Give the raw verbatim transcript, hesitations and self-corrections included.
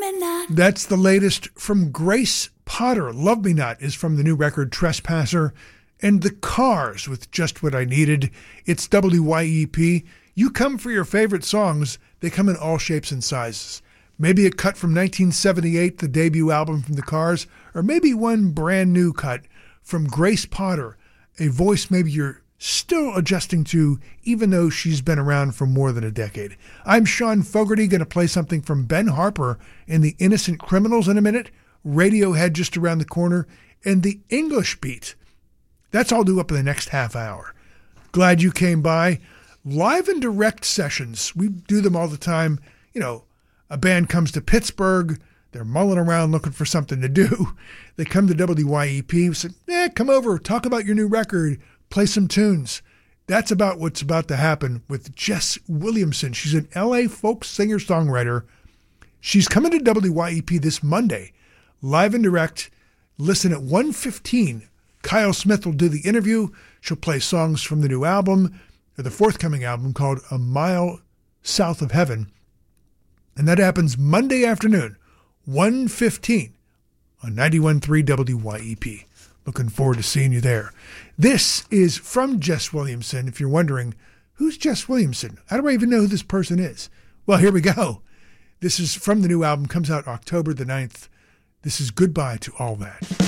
Me Not. That's the latest from Grace Potter. Love Me Not is from the new record Trespasser. And The Cars with Just What I Needed. It's W Y E P. You come for your favorite songs. They come in all shapes and sizes. Maybe a cut from nineteen seventy-eight, the debut album from The Cars, or maybe one brand new cut from Grace Potter, a voice maybe you're still adjusting to, even though she's been around for more than a decade. I'm Sean Fogarty, going to play something from Ben Harper and the Innocent Criminals in a minute, Radiohead just around the corner, and the English Beat. That's all due up in the next half hour. Glad you came by. Live and direct sessions. We do them all the time. You know, a band comes to Pittsburgh. They're mulling around looking for something to do. They come to W Y E P. We say, eh, come over, talk about your new record, play some tunes. That's about what's about to happen with Jess Williamson. She's an L A folk singer-songwriter. She's coming to W Y E P this Monday. Live and direct. Listen at one fifteen. Kyle Smith will do the interview. She'll play songs from the new album, or the forthcoming album called A Mile South of Heaven. And that happens Monday afternoon, one fifteen on ninety-one point three W Y E P. Looking forward to seeing you there. This is from Jess Williamson. If you're wondering, who's Jess Williamson? How do I even know who this person is? Well, here we go. This is from the new album, comes out October the ninth. This is Goodbye to All That.